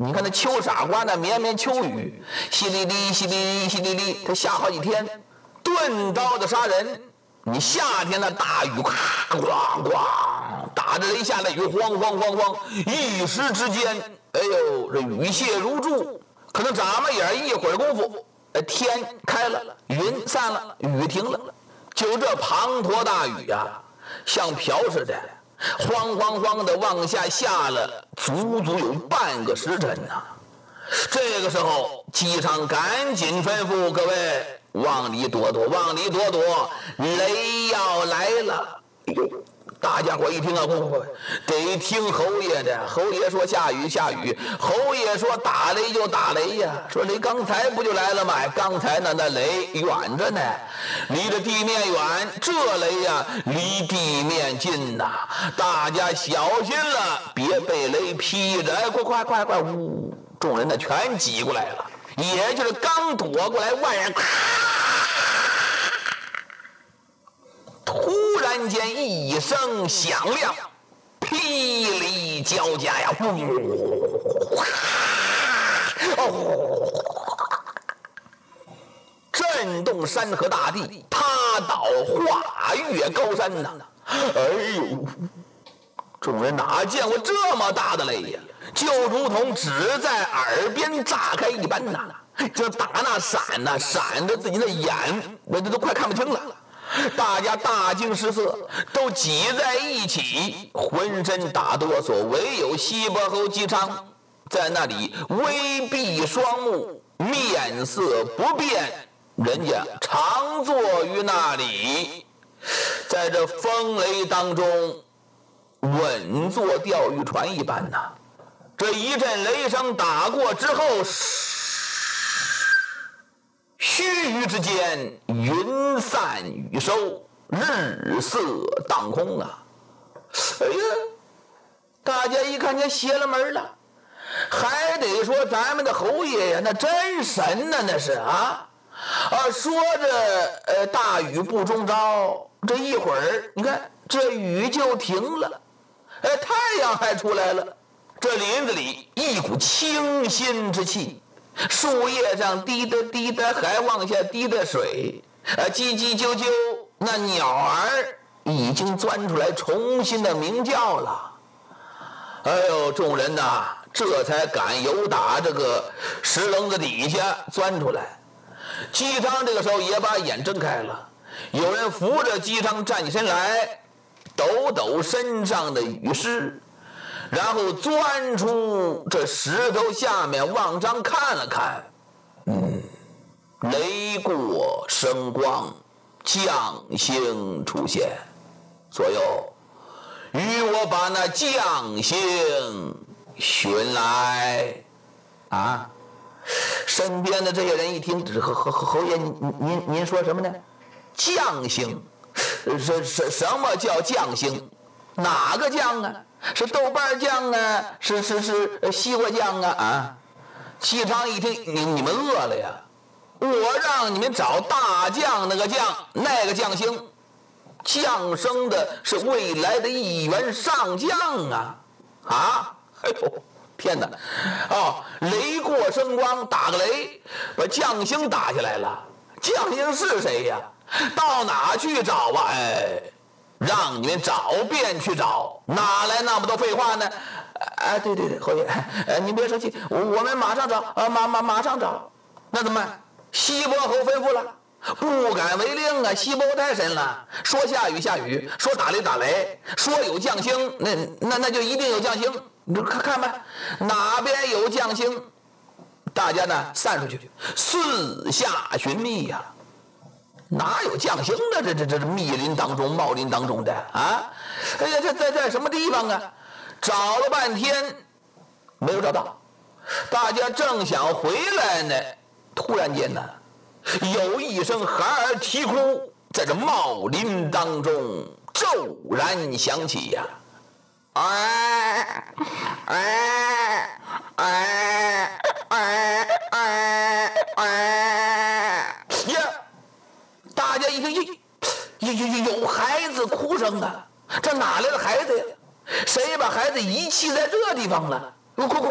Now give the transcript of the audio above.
你看那秋傻瓜那绵绵秋雨，淅沥沥淅沥沥淅沥沥，它下好几天，钝刀的杀人。你夏天的大雨，哐哐哐，打着雷下的雨，晃晃晃晃，一时之间，哎呦，这雨泻如注，可能眨巴眼一会儿功夫，天开了，云散了，雨停了。就这滂沱大雨啊，像瓢似的，慌慌慌的往下下了，足足有半个时辰呐。这个时候，姬昌赶紧吩咐各位往里躲躲，往里躲躲，雷要来了。大家伙一听啊，得听侯爷的。侯爷说下雨下雨，侯爷说打雷就打雷呀。说雷刚才不就来了吗？刚才那雷远着呢，离着地面远，这雷呀离地面近呐。大家小心了，别被雷劈着。快！呜！众人呢全挤过来了，也就是刚躲过来，外人突然间一声响亮，霹雳交加呀！震动山河大地，塌倒化越高山呐！哎呦，众人哪见过这么大的雷呀？就如同只在耳边炸开一般呐！这打那闪呐，闪着自己的眼，那都快看不清了。大家大惊失色，都挤在一起，浑身打哆嗦。唯有西伯侯姬昌在那里微闭双目，面色不变，人家常坐于那里，在这风雷当中稳坐钓鱼船一般呐。这一阵雷声打过之后，须臾之间，云散雨收，日色当空啊！哎呀，大家一看见邪了门了，还得说咱们的侯爷呀，那真神呐，那是啊！说着大雨不中招，这一会儿你看这雨就停了，太阳还出来了。这林子里一股清新之气，树叶上滴答滴答还往下滴答水，叽叽啾啾，那鸟儿已经钻出来重新的鸣叫了。哎呦，众人呐，这才敢由打这个石棱子底下钻出来。姬昌这个时候也把眼睁开了，有人扶着姬昌站起身来，抖抖身上的雨湿，然后钻出这石头下面往上看了看，雷过生光，将星出现。左右，与我把那将星寻来。啊！身边的这些人一听，侯爷，您说什么呢？将星？什么叫将星？哪个酱啊？是豆瓣酱啊？是西瓜酱啊？啊！姬昌一听，你们饿了呀？我让你们找大将那个将，那个将星，降生的是未来的一员上将啊！啊！哎呦，天哪！雷过生光，打个雷，把将星打下来了。将星是谁呀？到哪去找啊？让你们找便去找，哪来那么多废话呢？对，侯爷，您别生气，我们马上找，马上找。那怎么办？西伯侯吩咐了，不敢违令啊！西伯侯太神了，说下雨下雨，说打雷打雷，说有将星，那就一定有将星。你就看吧，哪边有将星，大家呢散出去，四下寻觅呀。哪有将星的？这密林当中、茂林当中的啊！哎呀，这在什么地方啊？找了半天没有找到，大家正想回来呢，突然间呢，有一声孩儿啼哭在这茂林当中骤然响起呀！大家一听，有孩子哭声啊！这哪来的孩子呀？谁把孩子遗弃在这地方了？快！